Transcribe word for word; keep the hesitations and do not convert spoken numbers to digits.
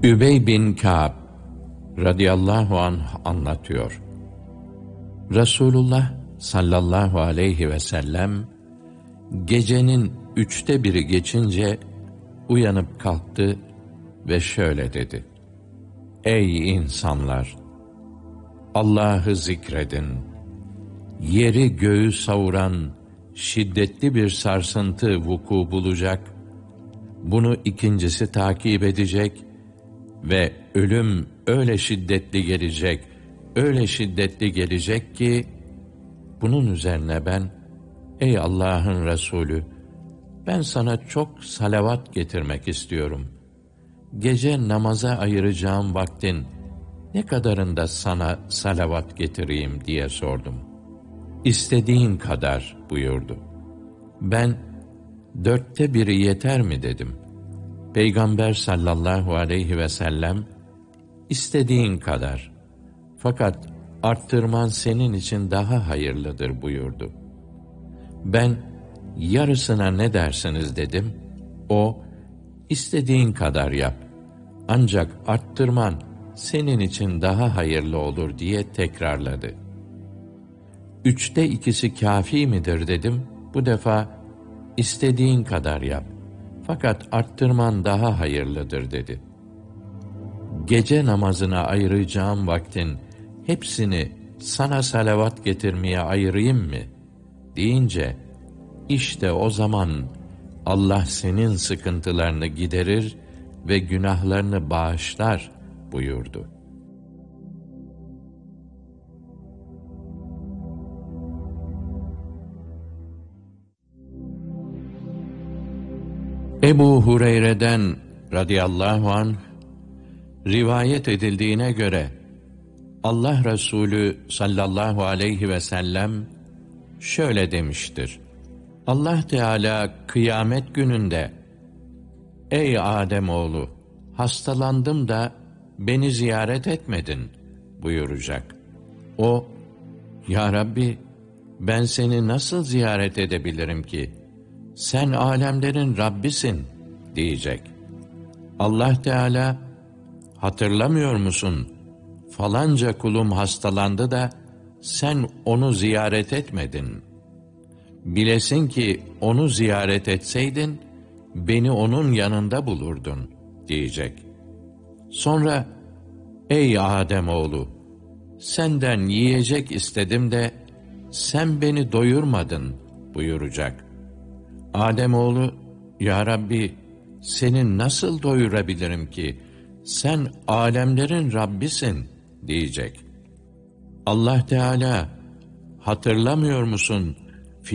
Übey bin Kâb radıyallahu anh anlatıyor. Resulullah sallallahu aleyhi ve sellem gecenin üçte biri geçince uyanıp kalktı ve şöyle dedi: Ey insanlar! Allah'ı zikredin. Yeri göğü savuran şiddetli bir sarsıntı vuku bulacak. Bunu ikincisi takip edecek ve ölüm öyle şiddetli gelecek, öyle şiddetli gelecek ki, bunun üzerine ben, ey Allah'ın Resulü, ben sana çok salavat getirmek istiyorum. Gece namaza ayıracağım vaktin ne kadarında sana salavat getireyim diye sordum. İstediğin kadar buyurdu. Ben, dörtte biri yeter mi dedim. Peygamber sallallahu aleyhi ve sellem, istediğin kadar, fakat arttırman senin için daha hayırlıdır buyurdu. Ben, yarısına ne dersiniz dedim. O, istediğin kadar yap, ancak arttırman senin için daha hayırlı olur diye tekrarladı. Üçte ikisi kâfi midir dedim. Bu defa, istediğin kadar yap, fakat arttırman daha hayırlıdır dedi. Gece namazına ayıracağım vaktin hepsini sana salavat getirmeye ayırayım mı deyince, işte o zaman Allah senin sıkıntılarını giderir ve günahlarını bağışlar buyurdu. Ebu Hureyre'den radıyallahu anh rivayet edildiğine göre Allah Resulü sallallahu aleyhi ve sellem şöyle demiştir: Allah Teala kıyamet gününde, ey Ademoğlu, hastalandım da beni ziyaret etmedin buyuracak. O, ya Rabbi, ben seni nasıl ziyaret edebilirim ki? Sen alemlerin Rabbisin diyecek. Allah Teala, hatırlamıyor musun? Falanca kulum hastalandı da sen onu ziyaret etmedin. Bilesin ki onu ziyaret etseydin, beni onun yanında bulurdun diyecek. Sonra, ey Ademoğlu, senden yiyecek istedim de sen beni doyurmadın buyuracak. Ademoğlu, ya Rabbi, seni nasıl doyurabilirim ki? Sen alemlerin Rabbisin diyecek. Allah Teala, hatırlamıyor musun?